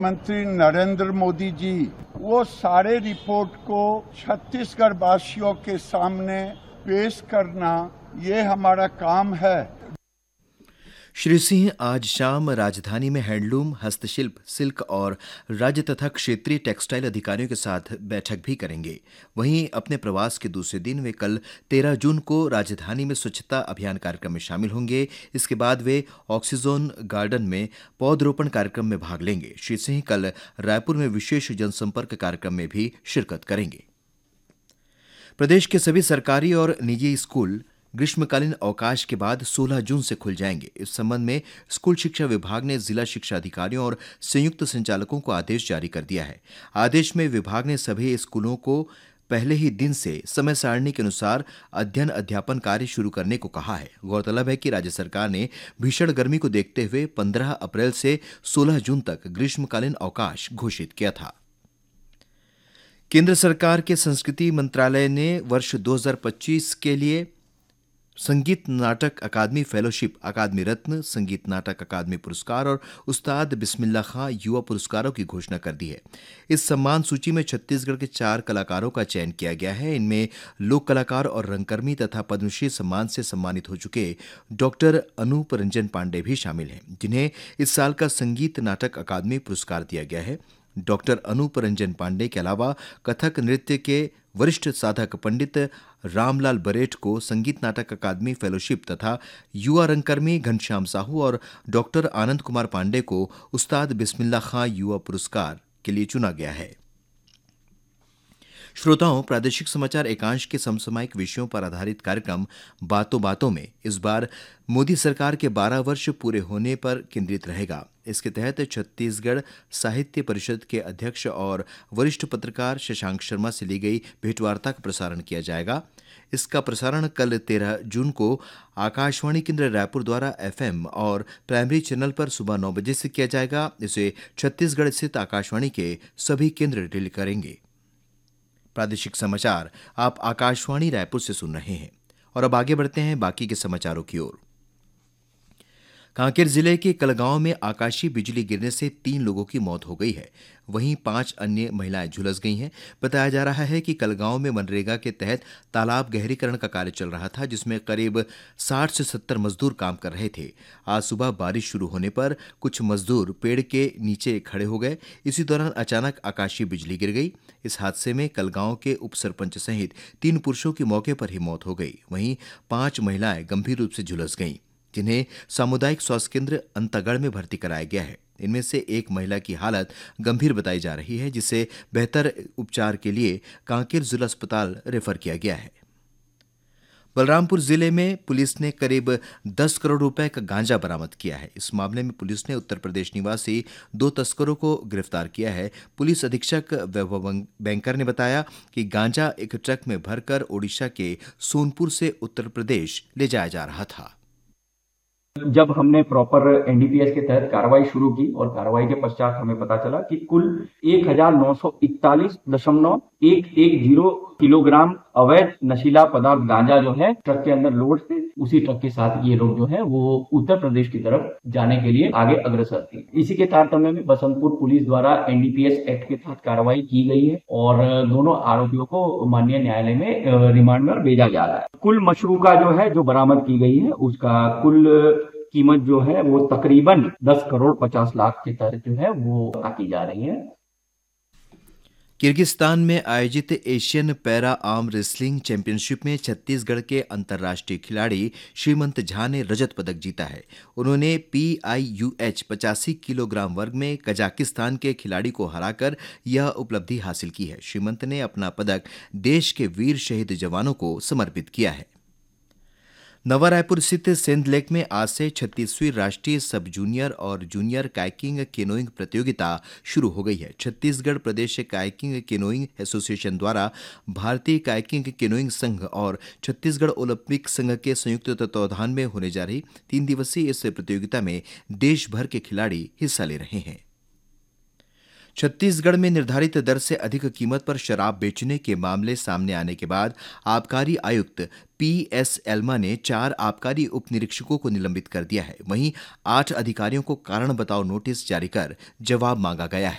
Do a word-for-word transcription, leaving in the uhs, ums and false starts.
मंत्री नरेंद्र मोदी जी वो सारे रिपोर्ट को छत्तीसगढ़ वासियों के सामने पेश करना ये हमारा काम है। श्री सिंह आज शाम राजधानी में हैंडलूम, हस्तशिल्प, सिल्क और राज्य तथा क्षेत्रीय टेक्सटाइल अधिकारियों के साथ बैठक भी करेंगे। वहीं अपने प्रवास के दूसरे दिन वे कल तेरह जून को राजधानी में स्वच्छता अभियान कार्यक्रम में शामिल होंगे। इसके बाद वे ऑक्सीजोन गार्डन में पौधरोपण कार्यक्रम में भाग लेंगे। श्री सिंह कल रायपुर में विशेष जनसंपर्क कार्यक्रम में भी शिरकत करेंगे। प्रदेश के सभी सरकारी और निजी स्कूल ग्रीष्मकालीन अवकाश के बाद सोलह जून से खुल जाएंगे। इस संबंध में स्कूल शिक्षा विभाग ने जिला शिक्षा अधिकारियों और संयुक्त संचालकों को आदेश जारी कर दिया है। आदेश में विभाग ने सभी स्कूलों को पहले ही दिन से समय सारणी के अनुसार अध्ययन अध्यापन कार्य शुरू करने को कहा है। गौरतलब है कि राज्य सरकार ने भीषण गर्मी को देखते हुए पंद्रह अप्रैल से सोलह जून तक ग्रीष्मकालीन अवकाश घोषित किया था। केंद्र सरकार के संस्कृति मंत्रालय ने वर्ष दो हज़ार पच्चीस के लिए संगीत नाटक अकादमी फेलोशिप, अकादमी रत्न, संगीत नाटक अकादमी पुरस्कार और उस्ताद बिस्मिल्लाह खां युवा पुरस्कारों की घोषणा कर दी है। इस सम्मान सूची में छत्तीसगढ़ के चार कलाकारों का चयन किया गया है। इनमें लोक कलाकार और रंगकर्मी तथा पद्मश्री सम्मान से सम्मानित हो चुके डॉक्टर अनूप रंजन पांडे भी शामिल हैं, जिन्हें इस साल का संगीत नाटक अकादमी पुरस्कार दिया गया है। डॉक्टर अनूप रंजन पांडे के अलावा कथक नृत्य के वरिष्ठ साधक पंडित रामलाल बरेठ को संगीत नाटक अकादमी फेलोशिप तथा युवा रंगकर्मी घनश्याम साहू और डॉक्टर आनंद कुमार पांडे को उस्ताद बिस्मिल्लाह खां युवा पुरस्कार के लिए चुना गया है। श्रोताओं, प्रादेशिक समाचार एकांश के समसामयिक विषयों पर आधारित कार्यक्रम बातों बातों में इस बार मोदी सरकार के बारह वर्ष पूरे होने पर केंद्रित रहेगा। इसके तहत छत्तीसगढ़ साहित्य परिषद के अध्यक्ष और वरिष्ठ पत्रकार शशांक शर्मा से ली गई भेंटवार्ता का प्रसारण किया जाएगा। इसका प्रसारण कल तेरह जून को आकाशवाणी केंद्र रायपुर द्वारा एफएम और प्राइमरी चैनल पर सुबह नौ बजे से किया जाएगा। इसे छत्तीसगढ़ स्थित आकाशवाणी के सभी केंद्र रिले करेंगे। प्रादेशिक समाचार आप आकाशवाणी रायपुर से सुन रहे हैं और अब आगे बढ़ते हैं बाकी के समाचारों की ओर। कांकेर जिले के कलगांव में आकाशीय बिजली गिरने से तीन लोगों की मौत हो गई है, वहीं पांच अन्य महिलाएं झुलस गई हैं। बताया जा रहा है कि कलगांव में मनरेगा के तहत तालाब गहरीकरण का कार्य चल रहा था, जिसमें करीब साठ से सत्तर मजदूर काम कर रहे थे। आज सुबह बारिश शुरू होने पर कुछ मजदूर पेड़ के नीचे खड़े हो गए। इसी दौरान अचानक आकाशीय बिजली गिर गई। इस हादसे में कलगांव के उप सरपंच सहित तीन पुरुषों की मौके पर ही मौत हो गई। वहीं पांच महिलाएं गंभीर रूप से झुलस गईं, जिन्हें सामुदायिक स्वास्थ्य केंद्र अंतागढ़ में भर्ती कराया गया है। इनमें से एक महिला की हालत गंभीर बताई जा रही है, जिसे बेहतर उपचार के लिए कांकेर जिला अस्पताल रेफर किया गया है। बलरामपुर जिले में पुलिस ने करीब दस करोड़ रुपए का गांजा बरामद किया है। इस मामले में पुलिस ने उत्तर प्रदेश निवासी दो तस्करों को गिरफ्तार किया है। पुलिस अधीक्षक वैभव बैंकर ने बताया कि गांजा एक ट्रक में भरकर ओडिशा के सोनपुर से उत्तर प्रदेश ले जाया जा रहा था। जब हमने प्रॉपर एनडीपीएस के तहत कार्रवाई शुरू की और कार्रवाई के पश्चात हमें पता चला कि कुल एक हजार नौ सौ इकतालीस दशमलव एक एक जीरो किलोग्राम अवैध नशीला पदार्थ गांजा जो है ट्रक के अंदर लोड थे। उसी ट्रक के साथ ये लोग जो है वो उत्तर प्रदेश की तरफ जाने के लिए आगे अग्रसर थे। इसी के तारतम्य में बसंतपुर पुलिस द्वारा एनडीपीएस एक्ट के तहत कार्रवाई की गई है और दोनों आरोपियों को माननीय न्यायालय में रिमांड पर भेजा जा रहा है। कुल मशरू का जो है जो बरामद की गई है उसका कुल कीमत जो है वो तकरीबन दस करोड़ पचास लाख के तहत जो है वो आकी जा रही है। किर्गिस्तान में आयोजित Asian para arm wrestling championship में छत्तीसगढ़ के अंतर्राष्ट्रीय खिलाड़ी श्रीमंत झा ने रजत पदक जीता है। उन्होंने पी आई यू एच पचासी किलोग्राम वर्ग में कजाकिस्तान के खिलाड़ी को हराकर यह उपलब्धि हासिल की है। श्रीमंत ने अपना पदक देश के वीर शहीद जवानों को समर्पित किया है। नवा रायपुर स्थित सेंध लेक में आज से छत्तीसवीं राष्ट्रीय सब जूनियर और जूनियर काइकिंग केनोइंग प्रतियोगिता शुरू हो गई है। छत्तीसगढ़ प्रदेश काइकिंग केनोइंग एसोसिएशन द्वारा भारतीय काइकिंग केनोइंग संघ और छत्तीसगढ़ ओलंपिक संघ के संयुक्त तत्वावधान में होने जा रही तीन दिवसीय इस प्रतियोगिता में देश भर के खिलाड़ी हिस्सा ले रहे हैं। छत्तीसगढ़ में निर्धारित दर से अधिक कीमत पर शराब बेचने के मामले सामने आने के बाद आबकारी आयुक्त पी एस एल्मा ने चार आबकारी उप निरीक्षकों को निलंबित कर दिया है। वहीं आठ अधिकारियों को कारण बताओ नोटिस जारी कर जवाब मांगा गया है।